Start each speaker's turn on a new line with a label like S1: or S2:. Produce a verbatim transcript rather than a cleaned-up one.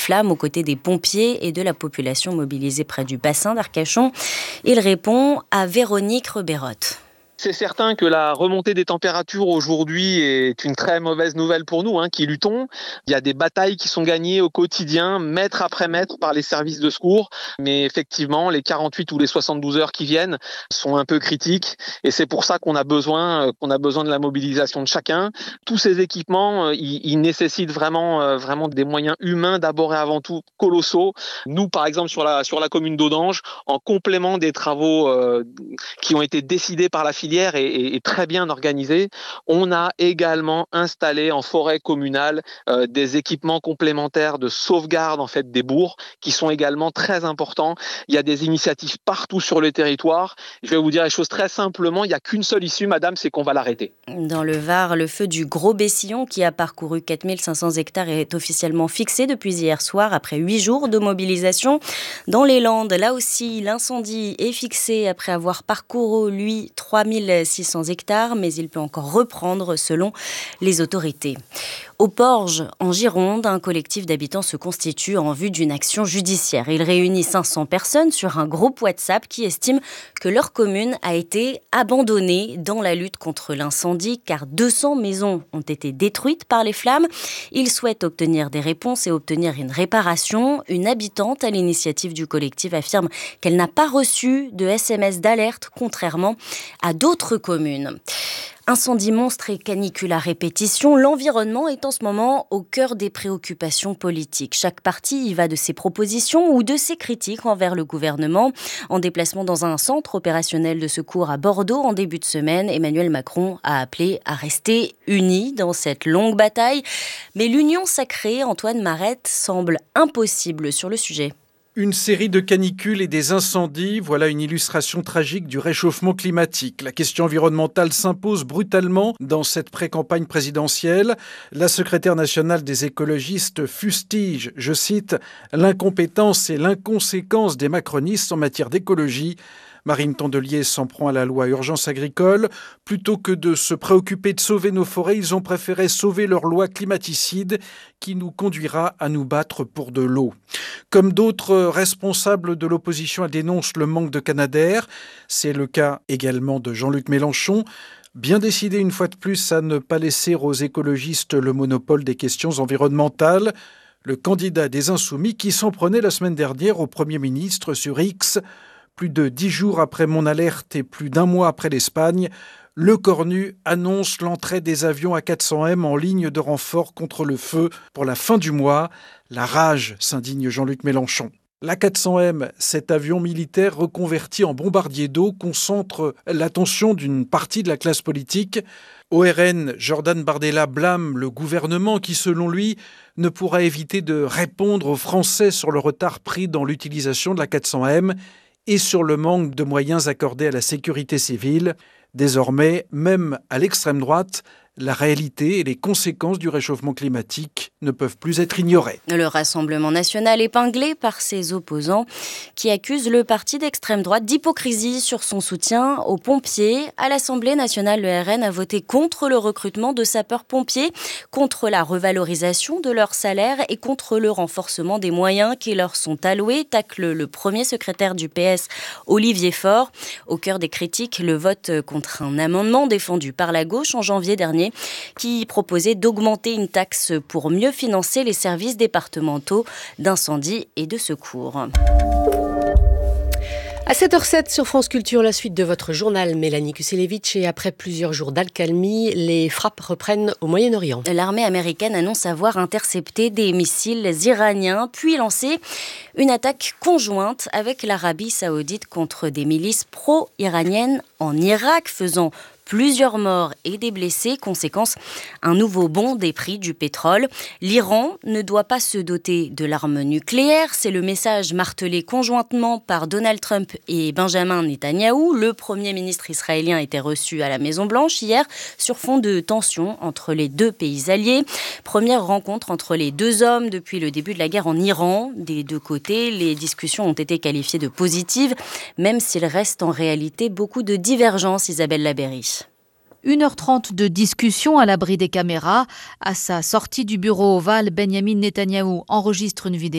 S1: flammes aux côtés des pompiers et de la population mobilisée près du bassin d'Arcachon. Il répond à Véronique Rebeyrotte.
S2: C'est certain que la remontée des températures aujourd'hui est une très mauvaise nouvelle pour nous, hein, qui luttons. Il y a des batailles qui sont gagnées au quotidien, mètre après mètre, par les services de secours. Mais effectivement, les quarante-huit ou les soixante-douze heures qui viennent sont un peu critiques. Et c'est pour ça qu'on a besoin, qu'on a besoin de la mobilisation de chacun. Tous ces équipements, ils, ils nécessitent vraiment, vraiment des moyens humains, d'abord et avant tout colossaux. Nous, par exemple, sur la, sur la commune d'Audange, en complément des travaux euh, qui ont été décidés par la filière, est très bien organisée. On a également installé en forêt communale euh, des équipements complémentaires de sauvegarde en fait des bourgs qui sont également très importants. Il y a des initiatives partout sur le territoire. Je vais vous dire les choses très simplement, il n'y a qu'une seule issue, madame, c'est qu'on va l'arrêter.
S1: Dans le Var, le feu du Gros Bessillon qui a parcouru quatre mille cinq cents hectares est officiellement fixé depuis hier soir après huit jours de mobilisation. Dans les Landes, là aussi, l'incendie est fixé après avoir parcouru, lui, trois mille six cents hectares, mais il peut encore reprendre selon les autorités. Au Porge, en Gironde, un collectif d'habitants se constitue en vue d'une action judiciaire. Il réunit cinq cents personnes sur un groupe WhatsApp qui estime que leur commune a été abandonnée dans la lutte contre l'incendie car deux cents maisons ont été détruites par les flammes. Ils souhaitent obtenir des réponses et obtenir une réparation. Une habitante à l'initiative du collectif affirme qu'elle n'a pas reçu de S M S d'alerte, contrairement à d'autres communes. Incendie monstre et canicule à répétition, l'environnement est en ce moment au cœur des préoccupations politiques. Chaque parti y va de ses propositions ou de ses critiques envers le gouvernement. En déplacement dans un centre opérationnel de secours à Bordeaux en début de semaine, Emmanuel Macron a appelé à rester unis dans cette longue bataille. Mais l'union sacrée, Antoine Marette, semble impossible sur le sujet.
S3: Une série de canicules et des incendies, voilà une illustration tragique du réchauffement climatique. La question environnementale s'impose brutalement dans cette pré-campagne présidentielle. La secrétaire nationale des écologistes fustige, je cite, « l'incompétence et l'inconséquence des macronistes en matière d'écologie ». Marine Tondelier s'en prend à la loi urgence agricole. Plutôt que de se préoccuper de sauver nos forêts, ils ont préféré sauver leur loi climaticide qui nous conduira à nous battre pour de l'eau. Comme d'autres responsables de l'opposition, elle dénonce le manque de Canadair. C'est le cas également de Jean-Luc Mélenchon. Bien décidé une fois de plus à ne pas laisser aux écologistes le monopole des questions environnementales. Le candidat des Insoumis qui s'en prenait la semaine dernière au Premier ministre sur X. Plus de dix jours après mon alerte et plus d'un mois après l'Espagne, le Cornu annonce l'entrée des avions A quatre cents M en ligne de renfort contre le feu pour la fin du mois. La rage, s'indigne Jean-Luc Mélenchon. L'A quatre cents M, cet avion militaire reconverti en bombardier d'eau, concentre l'attention d'une partie de la classe politique. O R N, Jordan Bardella blâme le gouvernement qui, selon lui, ne pourra éviter de répondre aux Français sur le retard pris dans l'utilisation de l'A quatre cents M et sur le manque de moyens accordés à la sécurité civile. Désormais, même à l'extrême droite, la réalité et les conséquences du réchauffement climatique ne peuvent plus être ignorées.
S1: Le Rassemblement national épinglé par ses opposants qui accusent le parti d'extrême droite d'hypocrisie sur son soutien aux pompiers. À l'Assemblée nationale, le R N a voté contre le recrutement de sapeurs-pompiers, contre la revalorisation de leur salaire et contre le renforcement des moyens qui leur sont alloués, tacle le premier secrétaire du P S, Olivier Faure. Au cœur des critiques, le vote contre un amendement défendu par la gauche en janvier dernier qui proposait d'augmenter une taxe pour mieux financer les services départementaux d'incendie et de secours.
S4: À sept heures zéro sept sur France Culture, la suite de votre journal, Mélanie Kuselevitch. Et après plusieurs jours d'accalmie, les frappes reprennent au Moyen-Orient.
S1: L'armée américaine annonce avoir intercepté des missiles iraniens, puis lancé une attaque conjointe avec l'Arabie saoudite contre des milices pro-iraniennes en Irak, faisant plusieurs morts et des blessés. Conséquence, un nouveau bond des prix du pétrole. L'Iran ne doit pas se doter de l'arme nucléaire. C'est le message martelé conjointement par Donald Trump et Benjamin Netanyahou. Le Premier ministre israélien était reçu à la Maison-Blanche hier sur fond de tensions entre les deux pays alliés. Première rencontre entre les deux hommes depuis le début de la guerre en Iran. Des deux côtés, les discussions ont été qualifiées de positives, même s'il reste en réalité beaucoup de divergences, Isabelle Labéry.
S5: une heure trente de discussion à l'abri des caméras. À sa sortie du bureau ovale, Benyamin Netanyahou enregistre une vidéo.